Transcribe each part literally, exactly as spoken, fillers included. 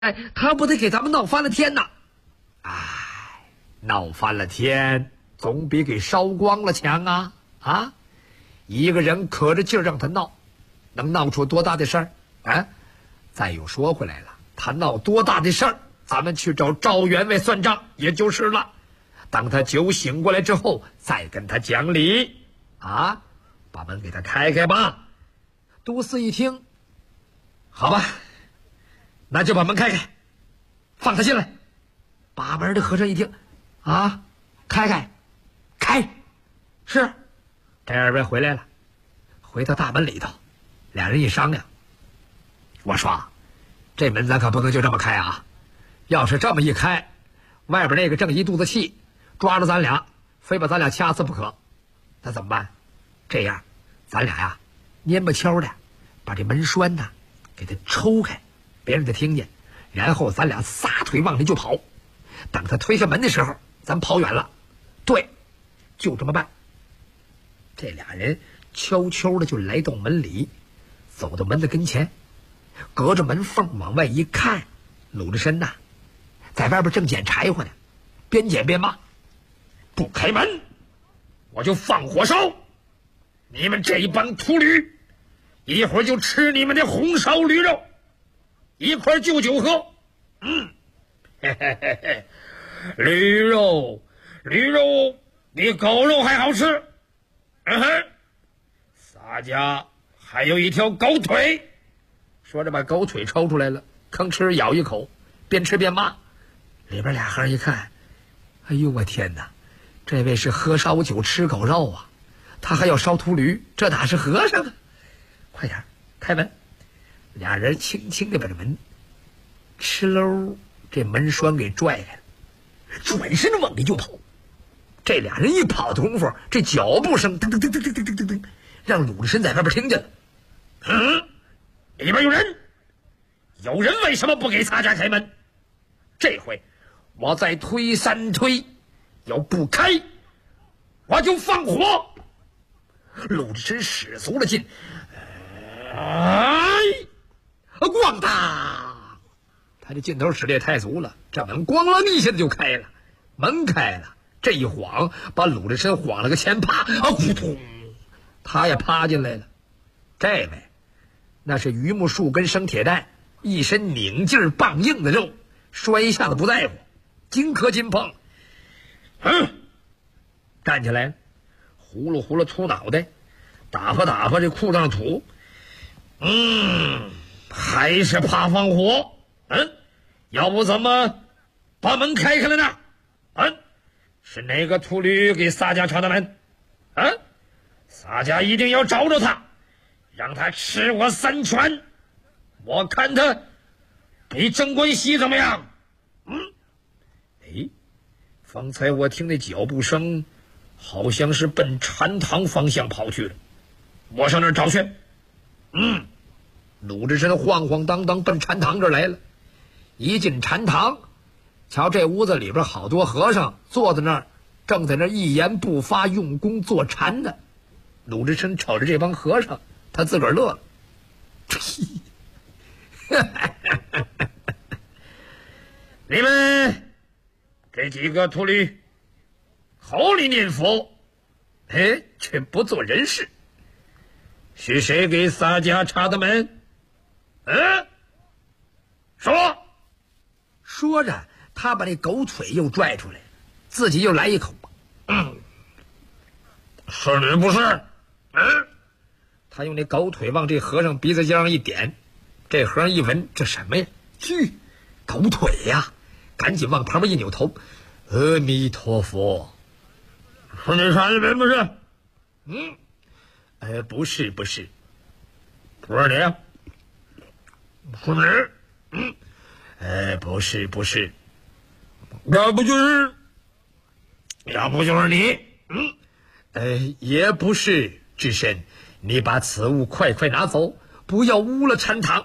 哎，他不得给咱们闹翻了天呐！ 哎，闹翻了天总比给烧光了强啊！啊，一个人可着劲儿让他闹，能闹出多大的事儿？啊！再又说回来了，他闹多大的事儿，咱们去找赵员外算账也就是了。等他酒醒过来之后，再跟他讲理啊！把门给他开开吧。杜四一听，好吧，那就把门开开，放他进来。把门的和尚一听，啊，开开，开，是。这二位回来了，回到大门里头，俩人一商量，我说，这门咱可不能就这么开啊！要是这么一开，外边那个正一肚子气，抓着咱俩，非把咱俩掐死不可。那怎么办？这样，咱俩呀，蔫不悄的把这门栓呢给它抽开，别让他听见，然后咱俩撒腿往里就跑。等他推开门的时候，咱跑远了。对，就这么办。这俩人悄悄的就来到门里，走到门的跟前，隔着门缝往外一看，鲁智深呐，在外边正捡柴火呢，边捡边骂：“不开门，我就放火烧！你们这一帮秃驴，一会儿就吃你们的红烧驴肉，一块就酒喝。嗯，嘿嘿嘿嘿，驴肉，驴肉比狗肉还好吃。嗯哼，洒家还有一条狗腿。”说着把狗腿抽出来了，吭哧咬一口，边吃边骂。里边俩和尚一看，哎呦我天哪，这位是喝烧酒吃狗肉啊，他还要烧秃驴，这哪是和尚啊？快点开门！俩人轻轻的把这门哧溜，这门栓给拽开了，转身往里就跑。这俩人一跑的功夫，这脚步声噔噔噔噔噔噔噔噔，让鲁智深在外边听见了。嗯，里边有人，有人为什么不给洒家开门？这回我再推三推，要不开，我就放火。鲁智深使足了劲，哎，咣当！他这劲头使的也太足了，这门咣啷一下子就开了，门开了。这一晃，把鲁智深晃了个前趴，啊，扑通，他也趴进来了。这位，那是榆木树根生铁蛋，一身拧劲儿棒硬的肉，摔一下子不在乎，金磕金碰。嗯，站起来，呼噜呼噜秃脑袋，打发打发这裤上土。嗯，还是怕放火。嗯，要不怎么把门开开了呢？嗯。是哪个秃驴给洒家插的门？啊！洒家一定要找着他，让他吃我三拳，我看他比镇关西怎么样？嗯，哎，方才我听那脚步声，好像是奔禅堂方向跑去了，我上那儿找去。嗯，鲁智深晃晃荡荡奔禅堂这儿来了，一进禅堂。瞧，这屋子里边好多和尚坐在那儿，正在那儿一言不发，用功坐禅呢。鲁智深瞅着这帮和尚，他自个儿乐了。你们这几个秃驴，口里念佛，哎，却不做人事。是谁给洒家插的门？嗯，说。说着，他把那狗腿又拽出来，自己又来一口。嗯，是你不是？嗯，他用那狗腿往这和尚鼻子尖上一点，这和尚一闻，这什么呀？去，狗腿呀！赶紧往旁边一扭头，阿弥陀佛。是你插的门不是？嗯，呃，不是，不是，不是你，是你。嗯，呃，不是，不是。要不就是，要不就是你，嗯，呃，也不是。智深，你把此物快快拿走，不要污了禅堂。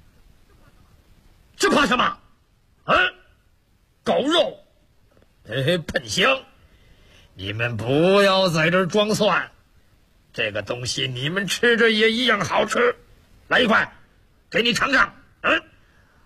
这怕什么？嗯，狗肉，呃，喷香，你们不要在这儿装蒜，这个东西你们吃着也一样好吃。来一块，给你尝尝。嗯，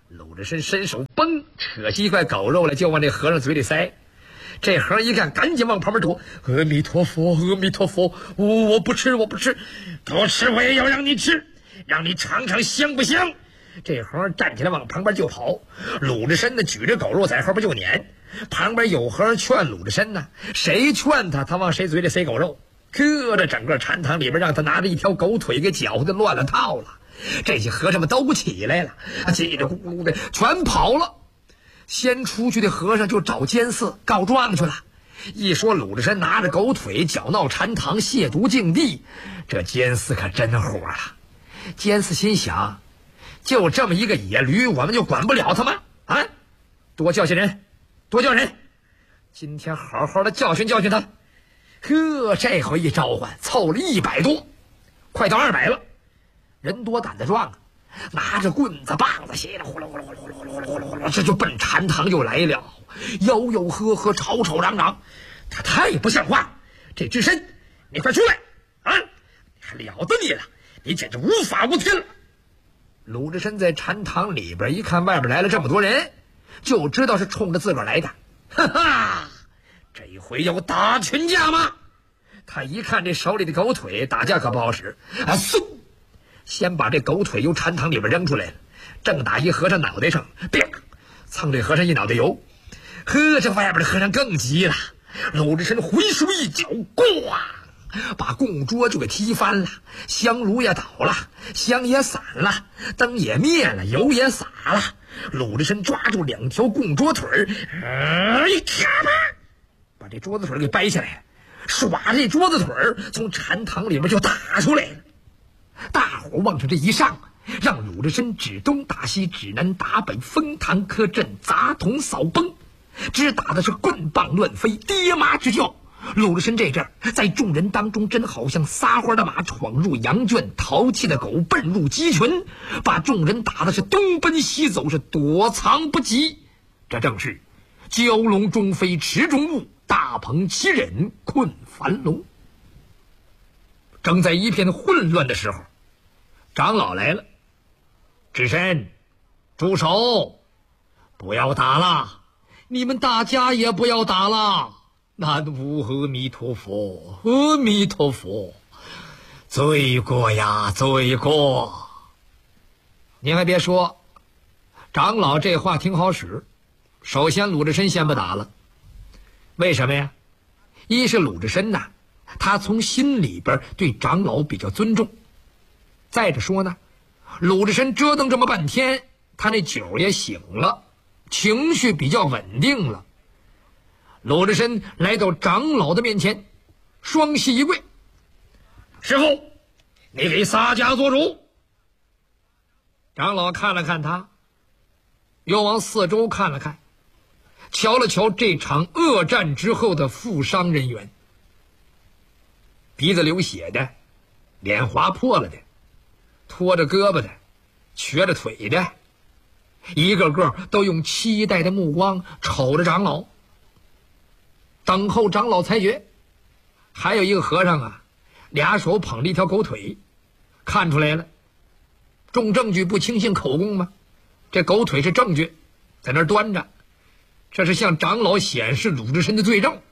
鲁智深伸手嘣扯起一块狗肉来，就往这和尚嘴里塞。这和尚一看，赶紧往旁边躲。阿弥陀佛，阿弥陀佛，我我不吃，我不吃，不吃我也要让你吃，让你尝尝香不香。这和尚站起来往旁边就跑，鲁智深呢举着狗肉在后边就撵。旁边有和尚劝鲁智深呢，谁劝他，他往谁嘴里塞狗肉。可这整个禅堂里边，让他拿着一条狗腿给搅和的乱了套了。这些和尚们都起来了，叽里咕噜的全跑了。先出去的和尚就找监寺告状去了，一说鲁智深拿着狗腿搅闹禅堂，亵渎禁地，这监寺可真火了。监寺心想，就这么一个野驴，我们就管不了他吗？啊，多叫些人，多叫人，今天好好的教训教训他。呵，这回一召唤，凑了一百多，快到二百了，人多胆子壮啊，拿着棍子棒子，稀里呼噜呼噜呼噜呼噜呼噜呼噜呼噜，这就奔禅堂就来了，吆吆喝喝，吵吵嚷嚷，他太不像话！这智深，你快出来啊！还了得你了，你简直无法无天了！鲁智深在禅堂里边一看，外边来了这么多人，就知道是冲着自个儿来的，哈哈！这一回要打群架吗？他一看这手里的狗腿，打架可不好使啊！嗖，先把这狗腿由禅堂里边扔出来了，正打一和尚脑袋上，啪，蹭这和尚一脑袋油。呵，这外边的和尚更急了，鲁智深回手一脚，咣，把供桌就给踢翻了，香炉也倒了，香也散了，灯也灭了，油也洒了。鲁智深抓住两条供桌腿儿，哎呀妈！把这桌子腿给掰下来，耍这桌子腿儿从禅堂里面就打出来了。大伙望着这一上，让鲁智深指东打西，指南打北，封堂磕阵，砸铜扫崩，只打的是棍棒乱飞，爹妈之叫。鲁智深这阵儿在众人当中，真好像撒欢的马闯入羊圈，淘气的狗奔入鸡群，把众人打的是东奔西走，是躲藏不及。这正是蛟龙中飞池中物，大鹏其忍困樊笼。正在一片混乱的时候，长老来了。智深，住手，不要打了，你们大家也不要打了。南无阿弥陀佛，阿弥陀佛，罪过呀，罪过。您还别说，长老这话挺好使。首先鲁智深先不打了，为什么呀？一是鲁智深呐，他从心里边对长老比较尊重。再者说呢，鲁智深折腾这么半天，他那酒也醒了，情绪比较稳定了。鲁智深来到长老的面前，双膝一跪：“师父，你给洒家做主。”长老看了看他，又往四周看了看，瞧了瞧这场恶战之后的负伤人员，鼻子流血的，脸划破了的，拖着胳膊的，瘸着腿的，一个个都用期待的目光瞅着长老，等候长老裁决。还有一个和尚啊，俩手捧着一条狗腿，看出来了，重证据不轻信口供吗？这狗腿是证据，在那儿端着，这是向长老显示鲁智深的罪证。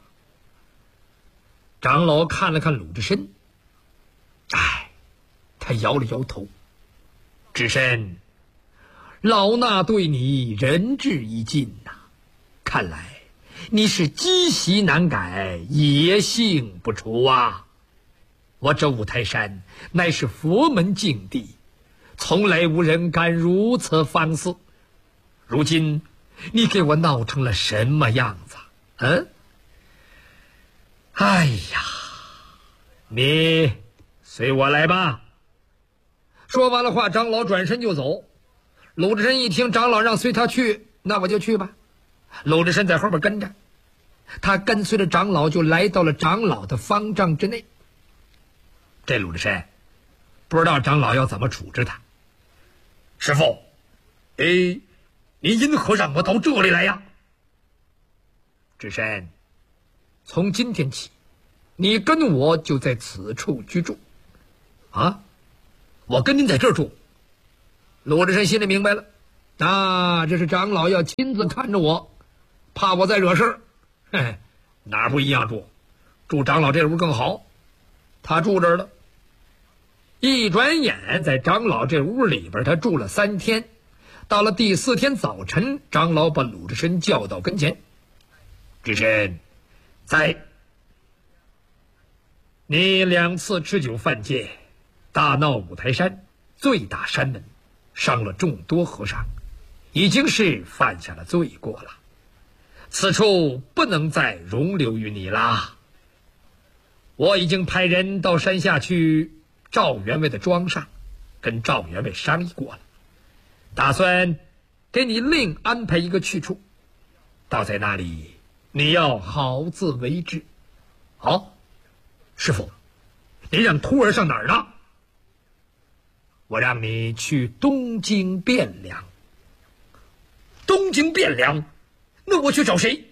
长老看了看鲁智深，哎，他摇了摇头：“智深，老衲对你仁至义尽呐、啊，看来你是积习难改，野性不除啊！我这五台山乃是佛门净地，从来无人敢如此放肆。如今你给我闹成了什么样子？嗯？哎呀，你随我来吧。”说完了话，长老转身就走。鲁智深一听长老让随他去，那我就去吧。鲁智深在后边跟着，他跟随着长老就来到了长老的方丈之内。这鲁智深不知道长老要怎么处置他。师父，哎，您因何让我到这里来呀？智深，从今天起，你跟我就在此处居住。啊，我跟您在这儿住。鲁智深心里明白了， 那这是长老要亲自看着我，怕我再惹事。嘿，哪儿不一样住？住长老这屋更好，他住这儿了。一转眼，在长老这屋里边，他住了三天。到了第四天早晨，长老把鲁智深叫到跟前：“智深，在。你两次吃酒犯戒，大闹五台山，罪打山门，伤了众多和尚，已经是犯下了罪过了。此处不能再容留于你啦。我已经派人到山下去赵员外的庄上，跟赵员外商议过了，打算给你另安排一个去处，到在那里你要好自为之。”“好。师傅，你让徒儿上哪儿呢？”“我让你去东京汴梁。”“东京汴梁？那我去找谁？”“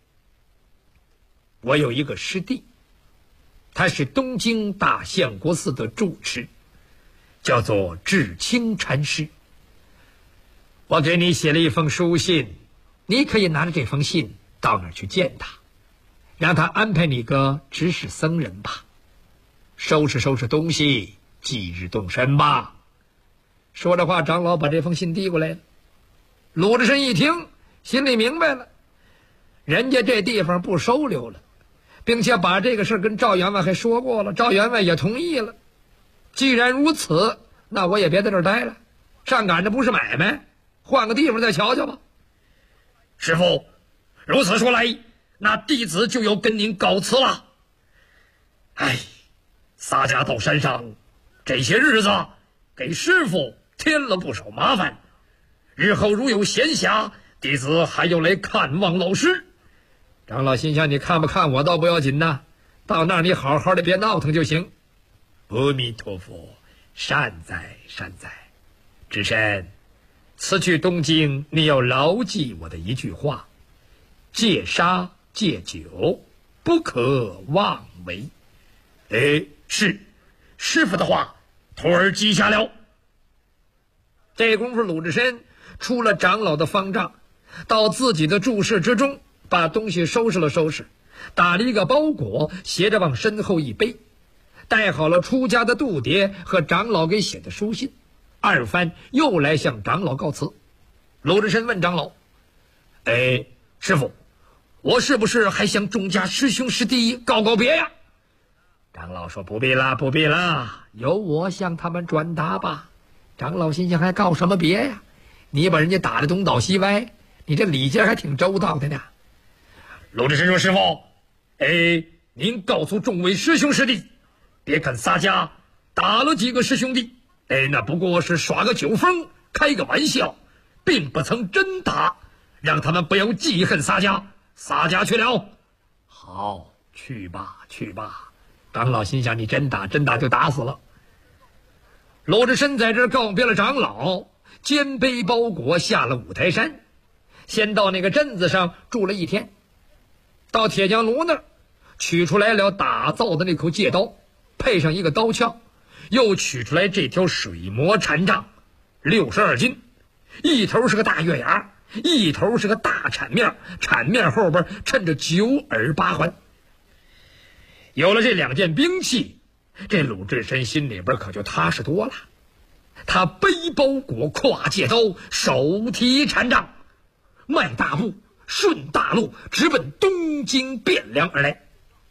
我有一个师弟，他是东京大相国寺的住持，叫做智清禅师。我给你写了一封书信，你可以拿着这封信到那儿去见他，让他安排你个执事僧人吧，收拾收拾东西，即日动身吧。”说着话，长老把这封信递过来了。鲁智深一听，心里明白了，人家这地方不收留了，并且把这个事跟赵员外还说过了，赵员外也同意了。既然如此，那我也别在这儿待了，上赶着不是买卖，换个地方再瞧瞧吧。“师傅，如此说来，那弟子就要跟您告辞了。哎，洒家到山上这些日子，给师傅添了不少麻烦，日后如有闲暇，弟子还要来看望老师。”长老心想，你看不看我倒不要紧呐，到那儿你好好的别闹腾就行。“阿弥陀佛，善哉善哉。智深，此去东京，你要牢记我的一句话：戒杀戒酒，不可妄为。”“哎，是，师傅的话，徒儿记下了。”这功夫，鲁智深出了长老的方丈，到自己的住室之中，把东西收拾了收拾，打了一个包裹，斜着往身后一背，带好了出家的度牒和长老给写的书信，二番又来向长老告辞。鲁智深问长老：“哎，师傅，我是不是还向众家师兄师弟告告别呀？”长老说：“不必啦，不必啦，由我向他们转达吧。”长老心想，还告什么别呀？你把人家打得东倒西歪，你这礼节还挺周到的呢。鲁智深说：“师傅，哎，您告诉众位师兄师弟，别看洒家打了几个师兄弟，哎，那不过是耍个酒疯，开个玩笑，并不曾真打，让他们不要记恨洒家。洒家去了。”“好，去吧，去吧。”长老心想，你真打，真打就打死了。鲁智深在这儿告别了长老，肩背包裹下了五台山，先到那个镇子上住了一天，到铁匠炉那儿取出来了打造的那口戒刀，配上一个刀鞘，又取出来这条水磨禅杖，六十二斤，一头是个大月牙，一头是个大铲面，铲面后边衬着九耳八环。有了这两件兵器，这鲁智深心里边可就踏实多了。他背包裹，挎戒刀，手提禅杖，迈大步，顺大路，直奔东京汴梁而来。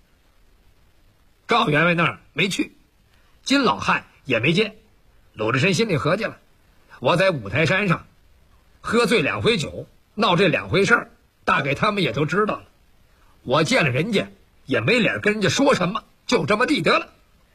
赵员外那儿没去，金老汉也没见。鲁智深心里合计了，我在五台山上喝醉两回酒，闹这两回事儿，大概他们也都知道了。我见了人家也没脸跟人家说什么，就这么地得了。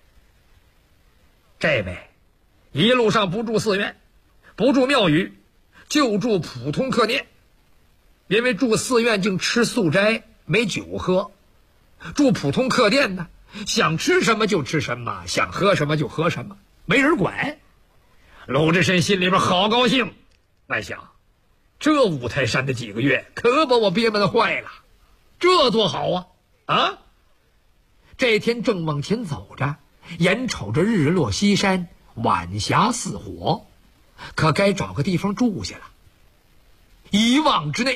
这位一路上不住寺院，不住庙宇，就住普通客店。因为住寺院竟吃素斋，没酒喝；住普通客店呢，想吃什么就吃什么，想喝什么就喝什么，没人管。鲁智深心里边好高兴，暗想：这五台山的几个月可把我憋闷坏了，这多好啊！啊！这天正往前走着，眼瞅着日落西山，晚霞似火，可该找个地方住下了。 一网之内。